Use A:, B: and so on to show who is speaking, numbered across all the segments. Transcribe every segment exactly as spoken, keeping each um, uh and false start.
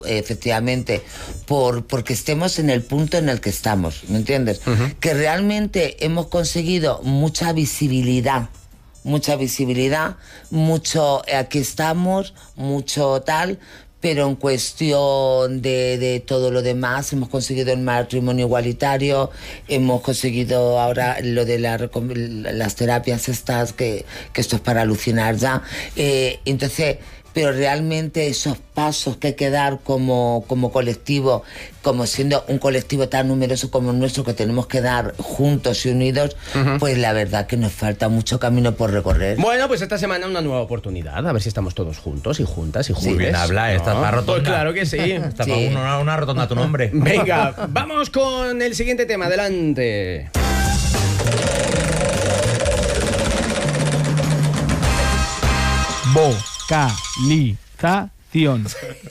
A: efectivamente, por porque estemos en el punto en el que estamos, ¿me entiendes? Uh-huh. Que realmente hemos conseguido mucha visibilidad, mucha visibilidad, mucho, aquí estamos, mucho tal, pero en cuestión de, de todo lo demás, hemos conseguido el matrimonio igualitario, hemos conseguido ahora lo de la, las terapias estas, que, que esto es para alucinar ya, eh, entonces... Pero realmente esos pasos que hay que dar como, como colectivo, como siendo un colectivo tan numeroso como el nuestro, que tenemos que dar juntos y unidos, uh-huh. pues la verdad que nos falta mucho camino por recorrer.
B: Bueno, pues esta semana una nueva oportunidad, a ver si estamos todos juntos y juntas y juntos.
C: Muy bien habla, esta ¿no? rotonda.
B: Pues claro que sí.
C: Está
B: sí.
C: Una, una rotonda a tu nombre.
B: Venga, vamos con el siguiente tema, adelante.
D: Vocalización.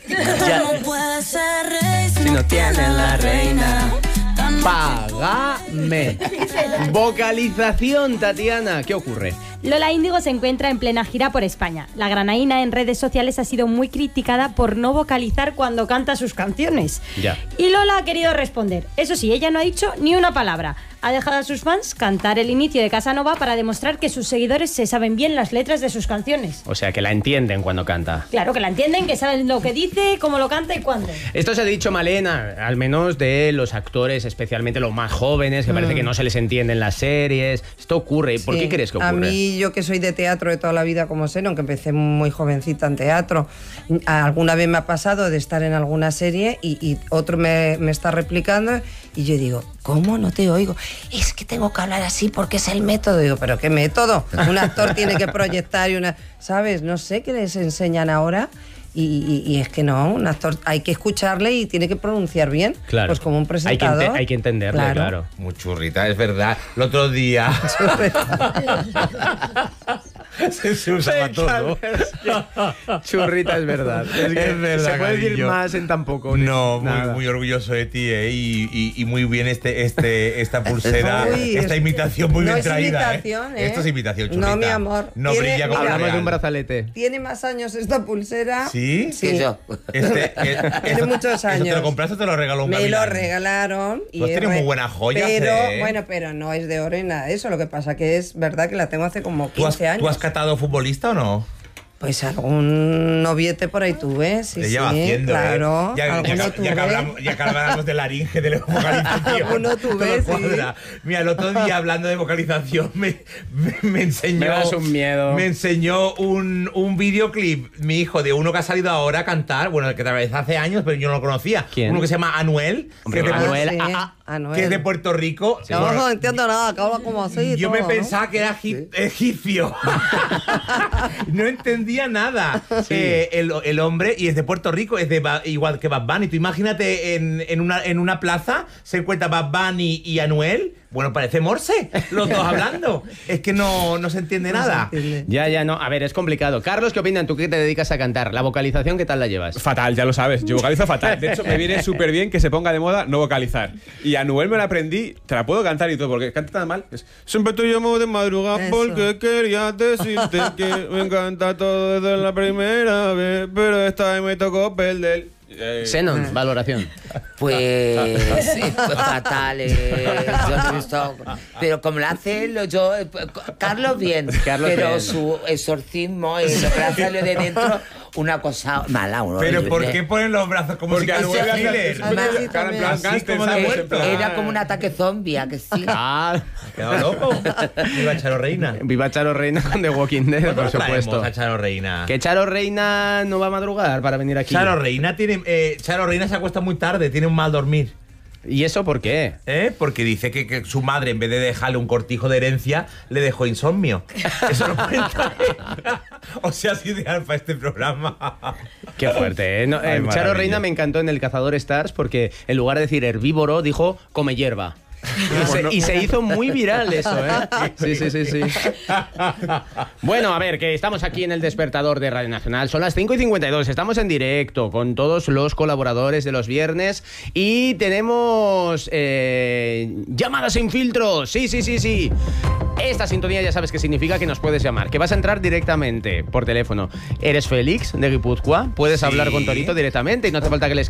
B: Si no tiene la reina, págame. Vocalización, Tatiana, ¿qué ocurre?
E: Lola Índigo se encuentra en plena gira por España. La granaína en redes sociales ha sido muy criticada por no vocalizar cuando canta sus canciones.
B: Ya.
E: Y Lola ha querido responder. Eso sí, ella no ha dicho ni una palabra. Ha dejado a sus fans cantar el inicio de Casanova para demostrar que sus seguidores se saben bien las letras de sus canciones.
B: O sea, que la entienden cuando canta.
E: Claro, que la entienden, que saben lo que dice, cómo lo canta y cuándo.
B: Esto se ha dicho, Malena, al menos de los actores, especialmente los más jóvenes, que mm. parece que no se les entiende en las series. Esto ocurre. ¿Por sí. qué crees que ocurre?
F: A mí, yo que soy de teatro de toda la vida como sé, aunque empecé muy jovencita en teatro, alguna vez me ha pasado de estar en alguna serie y, y otro me, me está replicando y yo digo, ¿cómo no te oigo? Es que tengo que hablar así porque es el método. Digo, ¿pero qué método? Un actor tiene que proyectar y una... ¿Sabes? No sé qué les enseñan ahora. Y, y, y es que no, un actor hay que escucharle y tiene que pronunciar bien.
B: Claro.
F: Pues como un presentador.
B: Hay que, ente- hay que entenderle, claro. claro.
C: Muy churrita, es verdad. El otro día... se, se usa para todo.
B: Churrita, es verdad. Es, que
C: es verdad,
B: se puede
C: cariño.
B: decir más en tan poco.
C: No, muy, muy orgulloso de ti, ¿eh? y, y, y muy bien este, este, esta pulsera,
F: Uy,
C: esta
F: es,
C: imitación muy
F: no
C: bien
F: es
C: traída.
F: Imitación,
C: ¿eh?
F: ¿eh?
C: Esto es imitación, churrita.
F: No, mi amor.
C: No
F: Tiene,
C: brilla como
B: Hablamos
C: real.
B: de un brazalete.
F: Tiene más años esta pulsera.
C: ¿Sí?
F: Sí.
A: Que yo.
C: Este, eh,
F: Tiene muchos años.
C: ¿Te lo compraste o te lo regaló un
F: Me
C: gavilán?
F: lo regalaron.
C: Tú has tenido muy buenas joyas,
F: Pero,
C: ¿eh?
F: bueno, pero no es de oro ni nada de eso. Lo que pasa que es verdad que la tengo hace como
C: ¿Tú has,
F: quince años.
C: ¿Tú has catado futbolista o no?
F: Pues algún noviete por ahí tuve, sí,
C: Te
F: sí,
C: lleva haciendo,
F: claro.
C: ¿eh? Ya,
F: alguno
C: ya,
F: tuve.
C: ya, que hablamos, ya que hablamos de laringe, de la vocalización.
F: Alguno tuve,
C: todo cuadra.
F: sí.
C: Mira, el otro día hablando de vocalización me, me, me enseñó...
B: Me das un miedo.
C: Me enseñó un, un videoclip, mi hijo, de uno que ha salido ahora a cantar, bueno, el que tal vez hace años, pero yo no lo conocía.
B: ¿Quién?
C: Uno que se llama Anuel.
B: Hombre,
C: que es de,
B: Anuel,
F: Sí,
B: ah, ah,
F: Anuel.
C: que es de Puerto Rico.
F: No,
C: Bueno,
F: no entiendo nada, que habla como así y
C: yo
F: todo,
C: me
F: ¿no?
C: pensaba que era egip- egipcio. No entendía nada.
B: Sí.
C: Eh, el, el hombre, y es de Puerto Rico, es de Ba- igual que Bad Bunny. Tú imagínate en, en, una, en una plaza se encuentra Bad Bunny y Anuel. Bueno, parece Morse, los dos hablando. Es que no, no se entiende
F: No
C: nada.
F: se entiende.
B: Ya, ya, no. A ver, es complicado. Carlos, ¿qué opinan? ¿Tú que te dedicas a cantar? ¿La vocalización qué tal la llevas?
D: Fatal, ya lo sabes. Yo vocalizo fatal. De hecho, me viene súper bien que se ponga de moda no vocalizar. Y a Anuel me la aprendí, te la puedo cantar y todo, porque canta tan mal. Es, siempre te llamo de madrugada
F: Eso.
D: porque quería decirte que me encanta todo desde la primera vez, pero esta vez me tocó perder. Eh,
B: Xenon, valoración.
A: Pues, sí, pues fatal, eh, yo no he visto, pero como lo hace él, yo, eh, Carlos bien,
B: Carlos
A: pero
B: bien.
A: su exorcismo y lo que le hace de dentro, una cosa mala. Uno,
C: Pero
A: horrible.
C: ¿por qué ponen los brazos como
D: Porque
C: si
D: Anuel
C: fuese
D: hace-
C: Hitler?
F: Además, sí,
D: cara en
F: también.
D: plan
C: Así
D: gánster,
C: como de
D: ¿sabes?
C: muerto.
D: En plan-
A: Era como un ataque zombie, ¿a que sí?
B: Ah,
C: ¿Quedado loco? Viva Charo Reina.
B: viva Charo Reina con The Walking Dead,
C: ¿Cuándo
B: por
C: lo traemos
B: supuesto.
C: a Charo Reina?
B: Que Charo Reina no va a madrugar para venir aquí.
C: Charo Reina tiene, eh, Charo Reina se acuesta muy tarde, tiene un mal dormir.
B: ¿Y eso por qué?
C: ¿Eh? Porque dice que, que su madre, en vez de dejarle un cortijo de herencia, le dejó insomnio. Eso lo cuenta ella. O sea, es ideal para este programa.
B: Qué fuerte, ¿eh? No,
C: Ay,
B: eh, Charo
C: maravilla.
B: Reina me encantó en El Cazador Stars porque en lugar de decir herbívoro, dijo come hierba. Y se, y se hizo muy viral eso, ¿eh? Sí, sí, sí, sí. Bueno, a ver, que estamos aquí en el Despertador de Radio Nacional. Son las cinco y cincuenta y dos. Estamos en directo con todos los colaboradores de los viernes. Y tenemos eh, llamadas sin filtro. Sí, sí, sí, sí. Esta sintonía ya sabes qué significa, que nos puedes llamar, que vas a entrar directamente por teléfono. Eres Félix de Guipúzcoa, puedes
C: Sí.
B: hablar con Torito directamente y no hace falta que le